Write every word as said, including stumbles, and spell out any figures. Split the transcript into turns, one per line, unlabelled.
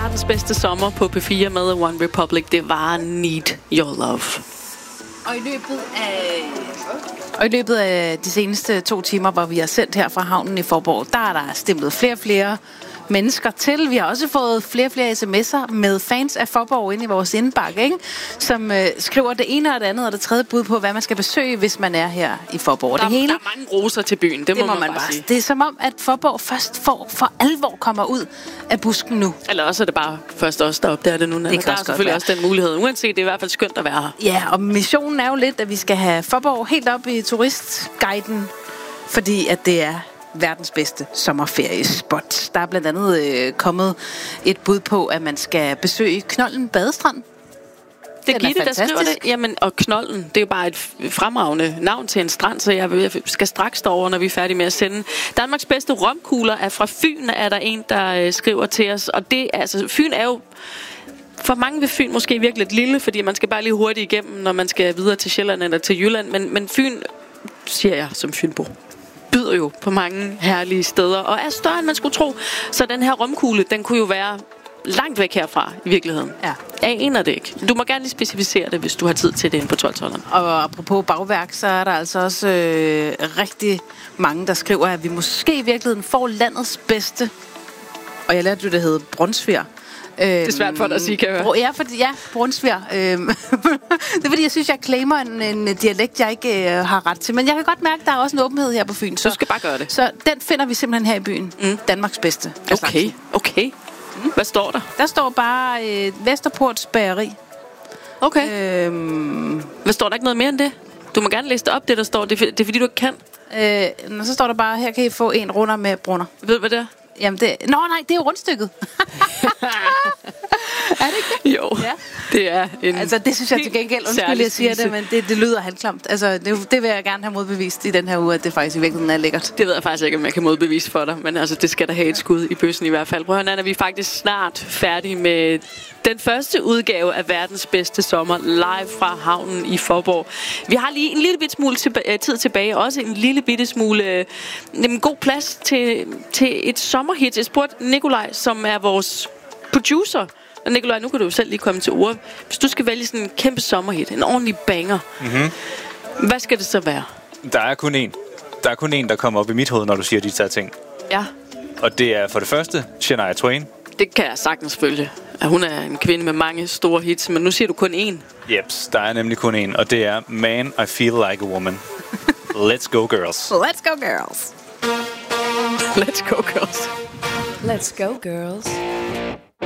verdens bedste sommer på P fire med One Republic. Det var Need Your Love.
Og i løbet af... Og i løbet af de seneste to timer, hvor vi har sendt her fra havnen i Faaborg, der er der stemlet flere og flere mennesker til. Vi har også fået flere og flere sms'er med fans af Faaborg ind i vores indbakke, ikke? Som øh, skriver det ene og det andet og det tredje bud på, hvad man skal besøge, hvis man er her i Faaborg.
Der,
det hele,
der er mange roser til byen, det, det må man, man bare sige.
Det er som om, at Faaborg først for, for alvor kommer ud af busken nu.
Eller også er det bare først os, der opdager det nu. Det der er selvfølgelig være. Også den mulighed. Uanset, det er i hvert fald skønt at være her.
Ja, og missionen er jo lidt, at vi skal have Faaborg helt op i turistguiden, fordi at det er verdens bedste sommerferiespot. Der er blandt andet øh, kommet et bud på, at man skal besøge Knolden Badestrand.
Det er Gitte, der skriver det. Jamen, og Knolden, det er jo bare et fremragende navn til en strand, så jeg skal straks stå over, når vi er færdige med at sende. Danmarks bedste romkugler er fra Fyn, er der en, der øh, skriver til os. Og det, altså, Fyn er jo for mange ved Fyn måske virkelig lidt lille, fordi man skal bare lige hurtigt igennem, når man skal videre til Sjælland eller til Jylland. Men, men Fyn, siger jeg som fynbo, byder jo på mange herlige steder, og er større, end man skulle tro. Så den her romkugle, den kunne jo være langt væk herfra, i virkeligheden.
Ja.
Jeg aner det ikke. Du må gerne lige specificere det, hvis du har tid til det inde på tolv-tolveren.
Og apropos bagværk, så er der altså også øh, rigtig mange, der skriver, at vi måske i virkeligheden får landets bedste, og jeg lærte jo, det hed Brunsviger.
Det er svært for dig at sige, kan jeg høre.
Ja, fordi, ja, Brunsviger. Øhm, det er fordi, jeg synes, jeg claimer en, en dialekt, jeg ikke øh, har ret til. Men jeg kan godt mærke, at der er også en åbenhed her på Fyn. Så,
du skal bare gøre det.
Så den finder vi simpelthen her i byen. Mm. Danmarks bedste.
Okay, okay. Mm. Hvad står der?
Der står bare øh, Vesterports Bageri.
Okay. Øhm. Hvad står der ikke noget mere end det? Du må gerne læse det op, det der står. Det er, det er fordi, du ikke kan.
Øh, så står der bare, her kan I få en runder med brunner.
Ved du, hvad det er?
Jamen det... Nå nej, det er jo rundstykket. Er det ikke det?
Jo, ja. Det er en...
Altså det synes jeg til gengæld, undskyld jeg siger det, men det, det lyder halvklamt. Altså det, det vil jeg gerne have modbevist i den her uge, at det faktisk i virkeligheden er lækkert.
Det ved jeg faktisk ikke, om jeg kan modbevise for dig, men altså det skal da have et skud i bøssen i hvert fald. Prøv at høre, Nana, vi er faktisk snart færdige med den første udgave af verdens bedste sommer live fra havnen i Faaborg. Vi har lige en lille bit smule tilba- tid tilbage, også en lille bitte smule øh, en god plads til, til et sommerhit. Jeg spurgte Nikolaj, som er vores producer. Og Nikolaj, nu kan du jo selv lige komme til ord. Hvis du skal vælge sådan en kæmpe sommerhit, en ordentlig banger, mm-hmm. hvad skal det så være?
Der er kun én. Der er kun én, der kommer op i mit hoved, når du siger de der ting.
Ja.
Og det er for det første Shania Twain.
Det kan jeg sagtens følge. Hun er en kvinde med mange store hits, men nu siger du kun én.
Jeps, der er nemlig kun én, og det er Man, I Feel Like a Woman. Let's go, girls.
Let's go, girls.
Let's go, girls.
Let's go, girls.